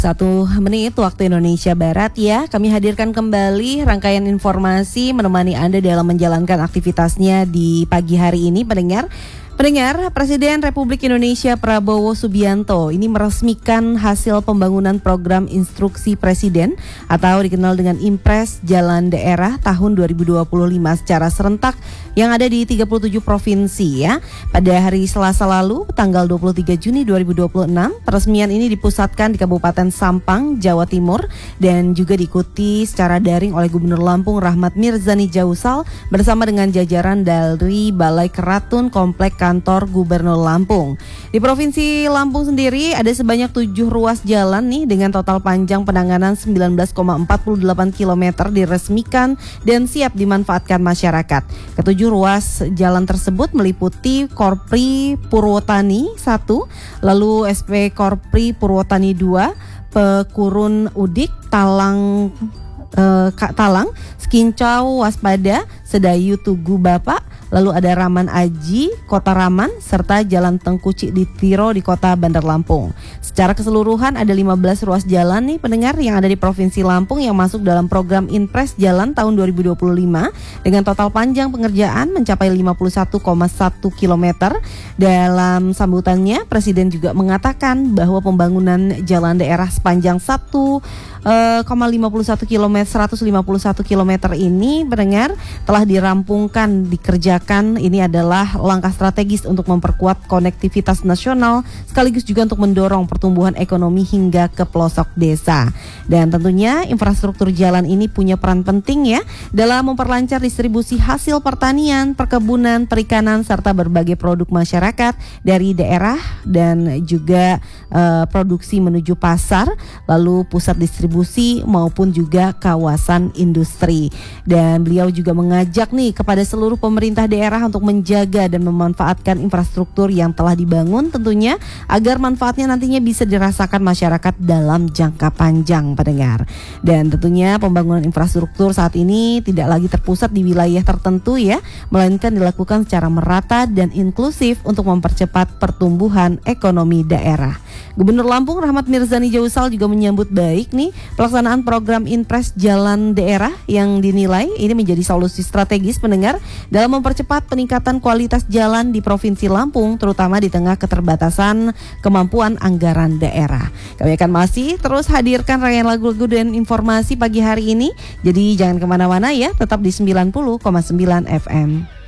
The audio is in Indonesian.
1 menit waktu Indonesia Barat ya. Kami hadirkan kembali rangkaian informasi menemani Anda dalam menjalankan aktivitasnya di pagi hari ini, pendengar. Presiden Republik Indonesia Prabowo Subianto ini meresmikan hasil pembangunan program instruksi Presiden atau dikenal dengan Impres Jalan Daerah tahun 2025 secara serentak yang ada di 37 provinsi ya. Pada hari Selasa lalu, tanggal 23 Juni 2026, peresmian ini dipusatkan di Kabupaten Sampang, Jawa Timur dan juga diikuti secara daring oleh Gubernur Lampung Rahmat Mirzani Jausal bersama dengan jajaran dari Balai Keratun Komplek Kantor Gubernur Lampung. Di Provinsi Lampung sendiri ada sebanyak 7 ruas jalan nih dengan total panjang penanganan 19,48 km diresmikan dan siap dimanfaatkan masyarakat. Ketujuh ruas jalan tersebut meliputi Korpri Purwotani 1, lalu SP Korpri Purwotani 2, Pekurun Udik, Talang, Skincau Waspada, Sedayu Tugu Bapak, lalu ada Raman Aji, Kota Raman, serta Jalan Tengku Cikditiro di Kota Bandar Lampung. Secara keseluruhan ada 15 ruas jalan nih pendengar yang ada di Provinsi Lampung yang masuk dalam program Impres Jalan tahun 2025 dengan total panjang pengerjaan mencapai 51,1 km. Dalam sambutannya, Presiden juga mengatakan bahwa pembangunan jalan daerah sepanjang 151 km ini pendengar telah dirampungkan dikerjakan. Ini adalah langkah strategis untuk memperkuat konektivitas nasional sekaligus juga untuk mendorong pertumbuhan ekonomi hingga ke pelosok desa. Dan tentunya infrastruktur jalan ini punya peran penting ya dalam memperlancar distribusi hasil pertanian, perkebunan, perikanan serta berbagai produk masyarakat dari daerah dan juga produksi menuju pasar, lalu pusat distribusi maupun juga kawasan industri. Dan beliau juga mengajak nih kepada seluruh pemerintah daerah untuk menjaga dan memanfaatkan infrastruktur yang telah dibangun tentunya agar manfaatnya nantinya bisa dirasakan masyarakat dalam jangka panjang pendengar. Dan tentunya pembangunan infrastruktur saat ini tidak lagi terpusat di wilayah tertentu ya, melainkan dilakukan secara merata dan inklusif untuk mempercepat pertumbuhan ekonomi daerah. Gubernur Lampung Rahmat Mirzani Jausal juga menyambut baik nih pelaksanaan program Impres Jalan Daerah yang dinilai ini menjadi solusi strategis pendengar dalam mempercepat peningkatan kualitas jalan di Provinsi Lampung terutama di tengah keterbatasan kemampuan anggaran daerah. Kami akan masih terus hadirkan rangkaian lagu-lagu dan informasi pagi hari ini. Jadi jangan kemana-mana ya, tetap di 90,9 FM.